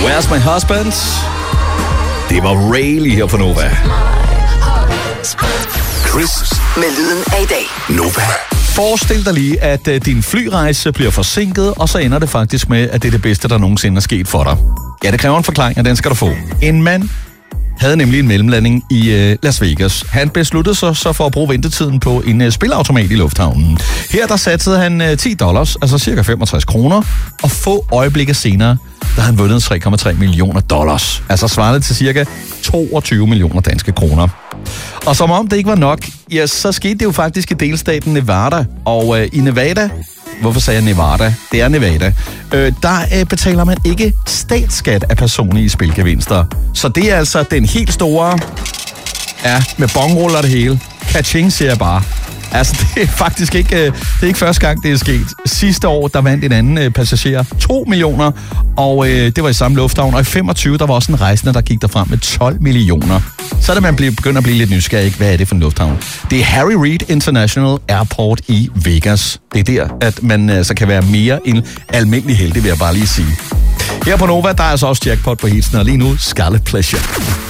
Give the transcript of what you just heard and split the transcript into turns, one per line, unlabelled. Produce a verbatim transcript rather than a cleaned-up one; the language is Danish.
Where's My Husband? Det var Ray lige her på Nova.
Chris med lyden af i dag. Nova.
Forestil dig lige, at uh, din flyrejse bliver forsinket, og så ender det faktisk med, at det er det bedste, der nogensinde er sket for dig. Ja, det kræver en forklaring, og den skal du få. En mand havde nemlig en mellemlanding i uh, Las Vegas. Han besluttede sig så for at bruge ventetiden på en uh, spilautomat i lufthavnen. Her der satsede han uh, ti dollars, altså cirka femogtres kroner, og få øjeblikke senere, der han vundet tre komma tre millioner dollars. Altså svarende til cirka toogtyve millioner danske kroner. Og som om det ikke var nok, ja, så skete det jo faktisk i delstaten Nevada. Og øh, i Nevada, hvorfor sagde jeg Nevada? Det er Nevada. Øh, der øh, betaler man ikke statsskat af personlige spilgevinster. Så det er altså den helt store, ja, med bongruller det hele. Kaching, siger jeg bare. Altså, det er faktisk ikke, det er ikke første gang, det er sket. Sidste år, der vandt en anden passager to millioner, og øh, det var i samme lufthavn. Og i femogtyve, der var også en rejsende, der gik derfra med tolv millioner. Så er det, man begynder at blive lidt nysgerrig. Hvad er det for en lufthavn? Det er Harry Reid International Airport i Vegas. Det er der, at man altså kan være mere end almindelig heldig, vil jeg bare lige sige. Her på Nova, der er altså også jackpot på hitsen, og lige nu Scarlet Pleasure.